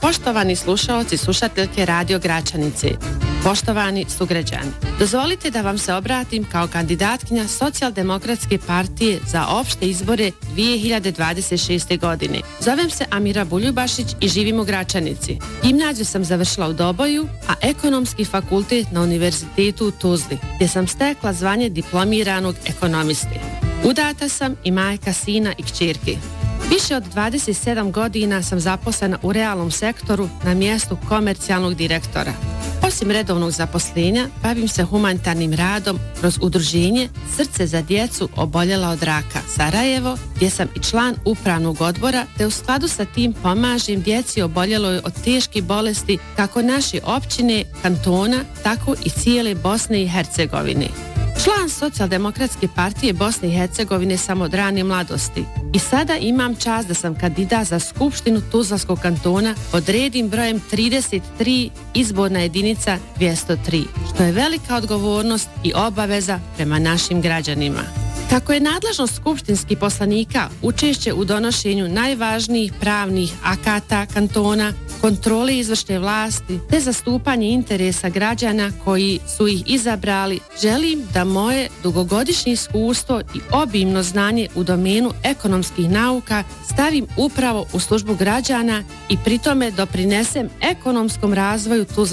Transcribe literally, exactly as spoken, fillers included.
Poštovani slušaoci, slušateljke Radio Gračanice, poštovani sugrađani, dozvolite da vam se obratim kao kandidatkinja Socijaldemokratske partije za opšte izbore dvije hiljade dvadeset šeste. godine. Zovem se Amira Buljubašić i živim u Gračanici. Gimnaziju sam završila u Doboju, a ekonomski fakultet na Univerzitetu u Tuzli, gdje sam stekla zvanje diplomiranog ekonomiste. Udata sam i majka sina i kćerke. Više od dvadeset sedam godina sam zaposlena u realnom sektoru na mjestu komercijalnog direktora. Osim redovnog zaposlenja, bavim se humanitarnim radom kroz udruženje Srce za djecu oboljela od raka Sarajevo, gdje sam i član upravnog odbora, te u skladu sa tim pomažem djeci oboljeloj od teških bolesti kako naše općine, kantona, tako i cijele Bosne i Hercegovine. Član Socijaldemokratske partije Bosne i Hercegovine sam od rane mladosti i sada imam čast da sam kandidat za Skupštinu Tuzlanskog kantona pod rednim brojem trideset tri, izborna jedinica dvjesto tri, što je velika odgovornost i obaveza prema našim građanima. Kako je nadležnost skupštinskih poslanika učešće u donošenju najvažnijih pravnih akata kantona, kontrole izvršne vlasti te zastupanje interesa građana koji su ih izabrali, želim da moje dugogodišnje iskustvo i obimno znanje u domenu ekonomskih nauka stavim upravo u službu građana i pritome doprinesem ekonomskom razvoju Tuzla.